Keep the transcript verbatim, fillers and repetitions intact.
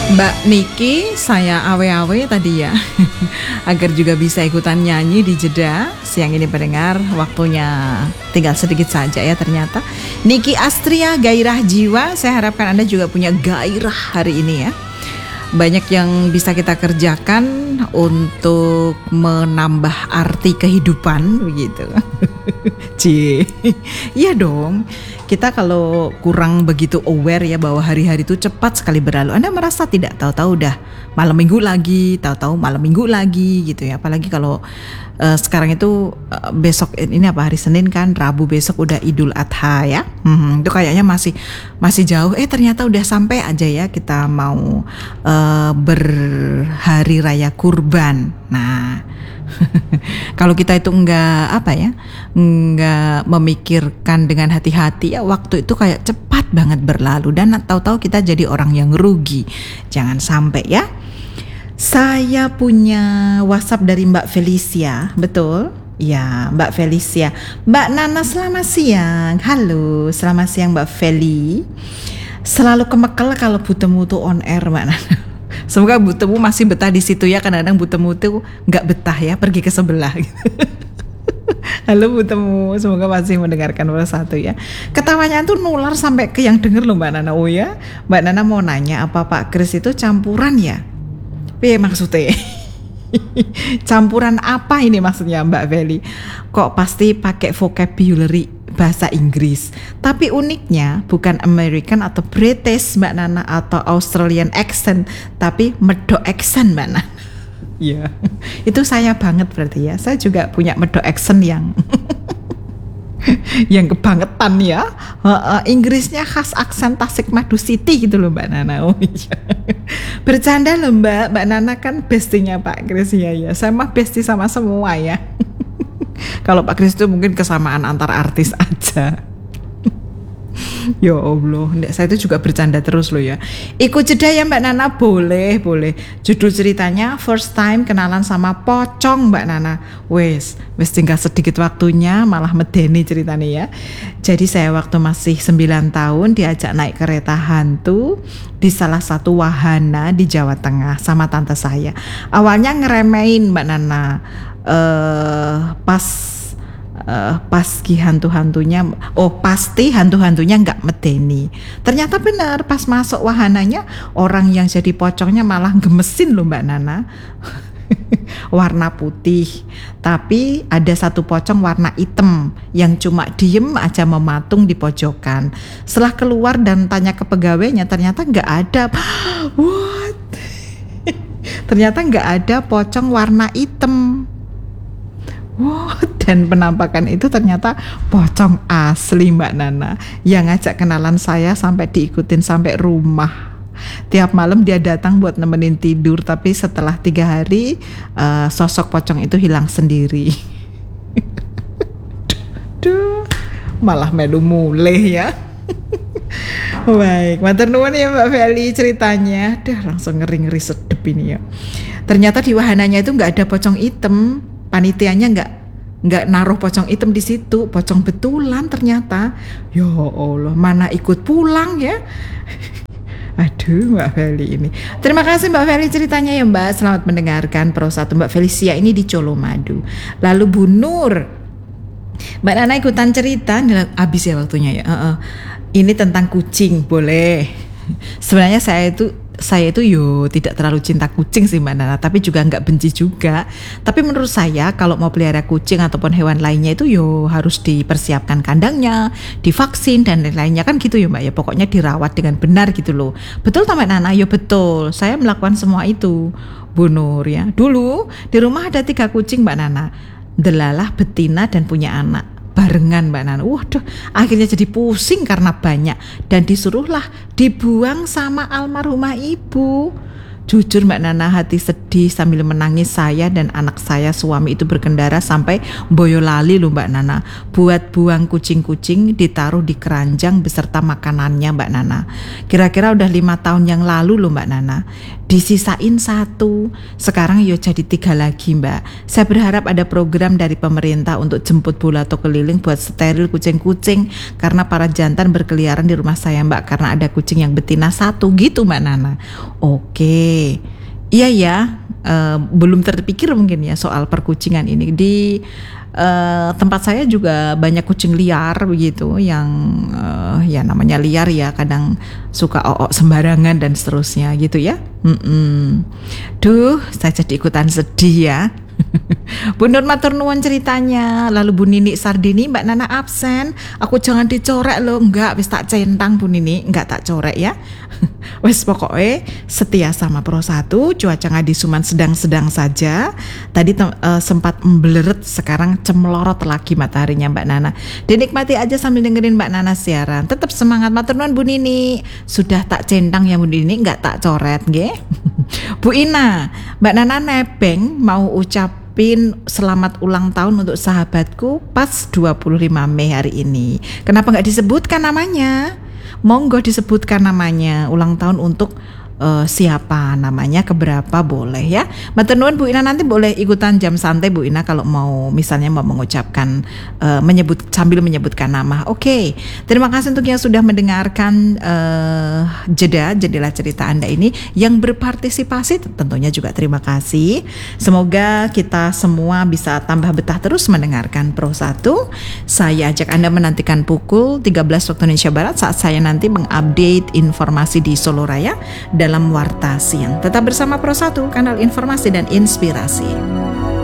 Mbak Niki, saya awe-awe tadi ya agar juga bisa ikutan nyanyi di jeda siang ini pendengar. Waktunya tinggal sedikit saja ya ternyata. Niki Astria, Gairah Jiwa. Saya harapkan Anda juga punya gairah hari ini ya. Banyak yang bisa kita kerjakan untuk menambah arti kehidupan begitu. Cie, iya dong. Kita kalau kurang begitu aware ya bahwa hari-hari itu cepat sekali berlalu. Anda merasa tidak, tahu-tahu udah malam minggu lagi, tahu-tahu malam minggu lagi gitu ya. Apalagi kalau uh, sekarang itu uh, besok ini apa hari Senin kan, Rabu besok udah Idul Adha ya. Hmm, itu kayaknya masih masih jauh. Eh ternyata udah sampai aja ya kita mau uh, berhari raya kurban. Nah. Kalau kita itu enggak apa ya, enggak memikirkan dengan hati-hati ya, waktu itu kayak cepat banget berlalu dan tahu-tahu kita jadi orang yang rugi. Jangan sampai ya. Saya punya WhatsApp dari Mbak Felicia, betul? Ya, Mbak Felicia. Mbak Nana selamat siang. Halo, selamat siang Mbak Feli. Selalu kemekel kalau butemu tuh on air Mbak Nana. Semoga butemu masih betah di situ ya. Kadang-kadang butemu tuh nggak betah ya, pergi ke sebelah gitu. Halo butemu, semoga masih mendengarkan satu ya. Ketawanya tuh nular sampai ke yang denger loh Mbak Nana. Oh ya, Mbak Nana mau nanya apa Pak Kris itu campuran ya? Apa maksudnya? Campuran apa ini maksudnya Mbak Feli? Kok pasti pakai vocabulary bahasa Inggris. Tapi uniknya bukan American atau British Mbak Nana atau Australian accent, tapi medok accent Mbak Nana. Iya. Itu saya banget berarti ya. Saya juga punya medok accent yang yang kebangetan ya. Uh, uh, Inggrisnya khas aksen Tasik Madu City gitu loh Mbak Nana. Oh iya. Bercanda loh Mbak. Mbak Nana kan bestinya Pak Kris ya ya. Saya mah besti sama semua ya. Kalau Pak Kris itu mungkin kesamaan antar artis aja. Ya Allah, enggak, saya itu juga bercanda terus loh ya. Ikut jeda ya Mbak Nana, boleh, boleh. Judul ceritanya first time kenalan sama pocong Mbak Nana. Wes, wes tinggal sedikit waktunya malah medeni ceritanya ya. Jadi saya waktu masih sembilan tahun diajak naik kereta hantu di salah satu wahana di Jawa Tengah sama tante saya. Awalnya ngeremehin Mbak Nana. Uh, pas uh, pasti hantu-hantunya oh pasti hantu-hantunya nggak medeni. Ternyata benar pas masuk wahananya orang yang jadi pocongnya malah gemesin loh Mbak Nana. Warna putih, tapi ada satu pocong warna hitam yang cuma diem aja mematung di pojokan. Setelah keluar dan tanya ke pegawainya ternyata nggak ada. What? Ternyata nggak ada pocong warna hitam. Wow, dan penampakan itu ternyata pocong asli Mbak Nana yang ngajak kenalan saya sampai diikutin sampai rumah. Tiap malam dia datang buat nemenin tidur, tapi setelah tiga hari uh, sosok pocong itu hilang sendiri. Duh, malah melu mulai ya. Baik, matur nuwun ya Mbak Feli ceritanya. Dah langsung ngeri-ngeri sedep ini ya. Ternyata di wahananya itu nggak ada pocong hitam. Panitianya nggak nggak naruh pocong hitam di situ, pocong betulan ternyata. Ya Allah, mana ikut pulang ya. Aduh Mbak Feli ini. Terima kasih Mbak Feli ceritanya ya Mbak. Selamat mendengarkan Pro satu Mbak Felicia ini di Colomadu. Lalu Bu Nur, Mbak Nana ikutan cerita, habis ya waktunya ya. Uh-uh. Ini tentang kucing, boleh. Sebenarnya saya itu saya itu yo tidak terlalu cinta kucing sih Mbak Nana, tapi juga nggak benci juga. Tapi menurut saya kalau mau pelihara kucing ataupun hewan lainnya itu yo harus dipersiapkan kandangnya, divaksin dan lain-lainnya kan gitu ya Mbak ya. Pokoknya dirawat dengan benar gitu loh. Betul tak Mbak Nana? Yo betul. Saya melakukan semua itu, Bu Nur ya. Dulu di rumah ada tiga kucing Mbak Nana, delalah, betina dan punya anak. Barengan Mbak Nana. Waduh, akhirnya jadi pusing karena banyak dan disuruhlah dibuang sama almarhumah ibu. Jujur Mbak Nana, hati sedih sambil menangis. Saya dan anak saya suami itu berkendara sampai Boyolali loh Mbak Nana, buat buang kucing-kucing, ditaruh di keranjang beserta makanannya Mbak Nana. Kira-kira udah lima tahun yang lalu loh Mbak Nana. Disisain satu, sekarang yo jadi tiga lagi Mbak. Saya berharap ada program dari pemerintah untuk jemput bola atau keliling buat steril kucing-kucing, karena para jantan berkeliaran di rumah saya Mbak, karena ada kucing yang betina satu gitu Mbak Nana. Oke, iya ya, eh, belum terpikir mungkin ya soal perkucingan ini. Di eh, tempat saya juga banyak kucing liar begitu, yang eh, ya namanya liar ya, kadang suka oo sembarangan dan seterusnya gitu ya. Mm-mm. Duh, saya jadi ikutan sedih ya. Bu Nur matur nuwun ceritanya. Lalu Bu Nini Sardini, Mbak Nana absen. Aku jangan dicorek loh. Enggak, wis tak centang Bu Nini. Enggak tak corek ya. Wes pokoknya setia sama Pro satu. Cuaca Ngadi Suman sedang-sedang saja. Tadi tem- uh, sempat membeleret, sekarang cemlorot lagi mataharinya Mbak Nana. Dinikmati aja sambil dengerin Mbak Nana siaran. Tetap semangat, matur nuwun Bu Nini. Sudah tak centang ya Bu Nini, enggak tak coret nggih. Bu Ina, Mbak Nana nebeng mau ucapin selamat ulang tahun untuk sahabatku pas dua puluh lima Mei hari ini. Kenapa nggak disebutkan namanya? Monggo disebutkan namanya. Ulang tahun untuk uh, siapa, namanya keberapa, boleh ya. Matur nuwun Bu Ina, nanti boleh ikutan jam santai Bu Ina kalau mau misalnya mau mengucapkan uh, menyebut sambil menyebutkan nama. Oke. Okay. Terima kasih untuk yang sudah mendengarkan uh, jeda jendela cerita Anda ini, yang berpartisipasi tentunya juga terima kasih. Semoga kita semua bisa tambah betah terus mendengarkan Pro satu. Saya ajak Anda menantikan pukul tiga belas waktu Indonesia Barat saat saya nanti mengupdate informasi di Solo Raya dalam Warta Siang. Tetap bersama Pro satu, kanal informasi dan inspirasi.